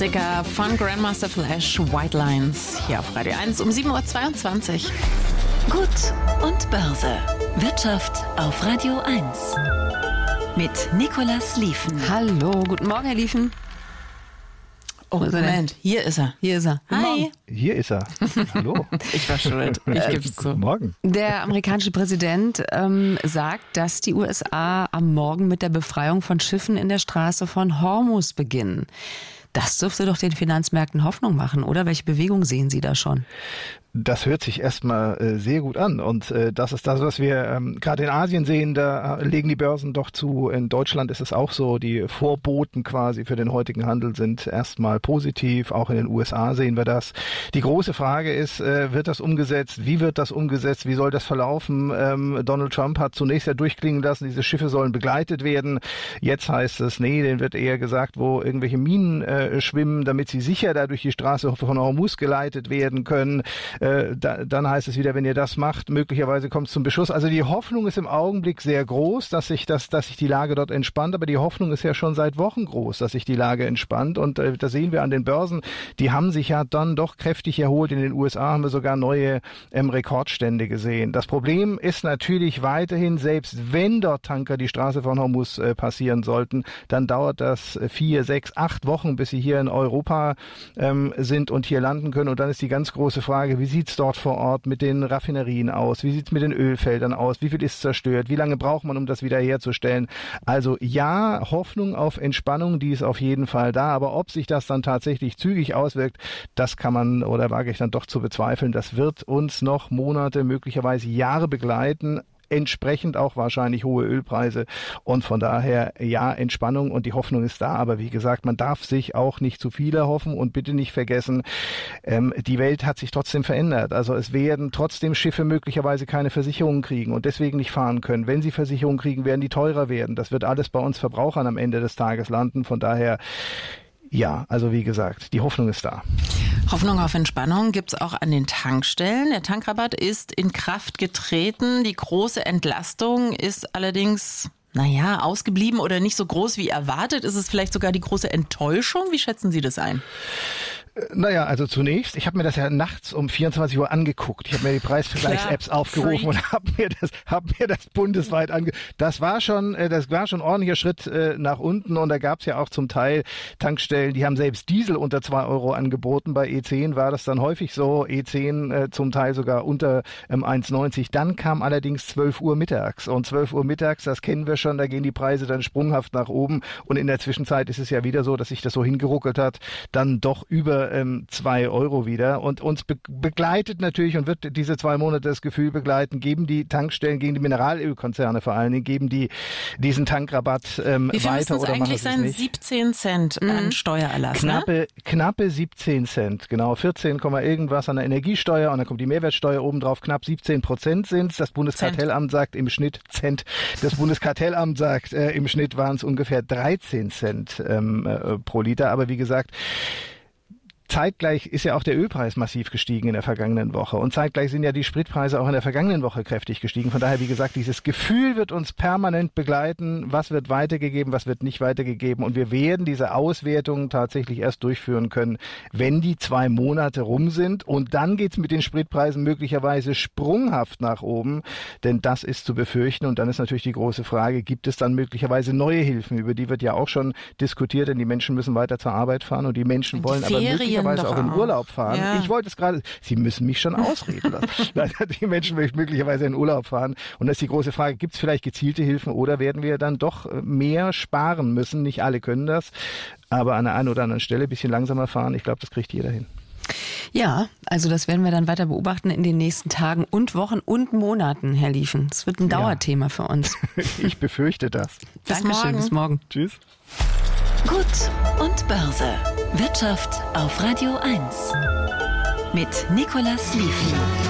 Klassiker von Grandmaster Flash, White Lines, hier auf Radio 1 um 7.22 Uhr. Gut und Börse. Wirtschaft auf Radio 1. Mit Nicolas Lieven. Hallo, guten Morgen, Herr Lieven. Oh, Moment, hier ist er. Hier ist er. Hi. Hier ist er. Hallo. Ich war schuld. Ich gebe es zu. Guten Morgen. Der amerikanische Präsident sagt, dass die USA am Morgen mit der Befreiung von Schiffen in der Straße von Hormuz beginnen. Das dürfte doch den Finanzmärkten Hoffnung machen, oder? Welche Bewegung sehen Sie da schon? Das hört sich erstmal sehr gut an und das ist das, was wir gerade in Asien sehen, da legen die Börsen doch zu. In Deutschland ist es auch so, die Vorboten quasi für den heutigen Handel sind erstmal positiv, auch in den USA sehen wir das. Die große Frage ist, wird das umgesetzt, wie wird das umgesetzt, wie soll das verlaufen? Donald Trump hat zunächst ja durchklingen lassen, diese Schiffe sollen begleitet werden. Jetzt heißt es, nee, denen wird eher gesagt, wo irgendwelche Minen schwimmen, damit sie sicher da durch die Straße von Hormuz geleitet werden können. Dann heißt es wieder, wenn ihr das macht, möglicherweise kommt es zum Beschuss. Also die Hoffnung ist im Augenblick sehr groß, dass sich die Lage dort entspannt, aber die Hoffnung ist ja schon seit Wochen groß, dass sich die Lage entspannt und da sehen wir an den Börsen, die haben sich ja dann doch kräftig erholt. In den USA haben wir sogar neue Rekordstände gesehen. Das Problem ist natürlich weiterhin, selbst wenn dort Tanker die Straße von Hormuz passieren sollten, dann dauert das 4, 6, 8 Wochen, bis sie hier in Europa sind und hier landen können und dann ist die ganz große Frage, wie sieht's dort vor Ort mit den Raffinerien aus? Wie sieht's mit den Ölfeldern aus? Wie viel ist zerstört? Wie lange braucht man, um das wiederherzustellen? Also ja, Hoffnung auf Entspannung, die ist auf jeden Fall da. Aber ob sich das dann tatsächlich zügig auswirkt, das kann man oder wage ich dann doch zu bezweifeln. Das wird uns noch Monate, möglicherweise Jahre begleiten. Entsprechend auch wahrscheinlich hohe Ölpreise und von daher ja, Entspannung und die Hoffnung ist da, aber wie gesagt, man darf sich auch nicht zu viel erhoffen und bitte nicht vergessen, die Welt hat sich trotzdem verändert, also es werden trotzdem Schiffe möglicherweise keine Versicherungen kriegen und deswegen nicht fahren können. Wenn sie Versicherungen kriegen, werden die teurer werden, das wird alles bei uns Verbrauchern am Ende des Tages landen, von daher ja, also wie gesagt, die Hoffnung ist da. Hoffnung auf Entspannung gibt's auch an den Tankstellen. Der Tankrabatt ist in Kraft getreten. Die große Entlastung ist allerdings, ausgeblieben oder nicht so groß wie erwartet. Ist es vielleicht sogar die große Enttäuschung? Wie schätzen Sie das ein? Also zunächst, ich habe mir das ja nachts um 24 Uhr angeguckt. Ich habe mir die Preisvergleichs-Apps aufgerufen und habe mir das bundesweit angeguckt. Das war schon ein ordentlicher Schritt nach unten und da gab es ja auch zum Teil Tankstellen, die haben selbst Diesel unter 2 Euro angeboten. Bei E10 war das dann häufig so, E10 zum Teil sogar unter 1,90. Dann kam allerdings 12 Uhr mittags und 12 Uhr mittags, das kennen wir schon, da gehen die Preise dann sprunghaft nach oben und in der Zwischenzeit ist es ja wieder so, dass sich das so hingeruckelt hat, dann doch über 2 Euro wieder und uns begleitet natürlich und wird diese 2 Monate das Gefühl begleiten, geben die Tankstellen, gegen die Mineralölkonzerne vor allen Dingen, geben die diesen Tankrabatt weiter oder machen es nicht? 17 Cent an Steuererlass, knappe 17 Cent, genau, 14, irgendwas an der Energiesteuer und dann kommt die Mehrwertsteuer obendrauf, knapp 17% sind es. Das Bundeskartellamt sagt im Schnitt Cent. Das Bundeskartellamt sagt, im Schnitt waren es ungefähr 13 Cent pro Liter, aber wie gesagt, zeitgleich ist ja auch der Ölpreis massiv gestiegen in der vergangenen Woche und zeitgleich sind ja die Spritpreise auch in der vergangenen Woche kräftig gestiegen. Von daher, wie gesagt, dieses Gefühl wird uns permanent begleiten, was wird weitergegeben, was wird nicht weitergegeben und wir werden diese Auswertungen tatsächlich erst durchführen können, wenn die 2 Monate rum sind und dann geht's mit den Spritpreisen möglicherweise sprunghaft nach oben, denn das ist zu befürchten und dann ist natürlich die große Frage, gibt es dann möglicherweise neue Hilfen, über die wird ja auch schon diskutiert, denn die Menschen müssen weiter zur Arbeit fahren und die Menschen wollen aber möglicherweise auch in Urlaub fahren. Ja. Ich wollte es gerade, Sie müssen mich schon ausreden lassen. Die Menschen möchten möglicherweise in Urlaub fahren. Und das ist die große Frage, gibt es vielleicht gezielte Hilfen oder werden wir dann doch mehr sparen müssen? Nicht alle können das, aber an der einen oder anderen Stelle ein bisschen langsamer fahren. Ich glaube, das kriegt jeder hin. Ja, also das werden wir dann weiter beobachten in den nächsten Tagen und Wochen und Monaten, Herr Lieven. Es wird ein Dauerthema für uns. Ich befürchte das. Dankeschön, bis morgen. Tschüss. Gut und Börse. Wirtschaft auf Radio 1. Mit Nicolas Lieven.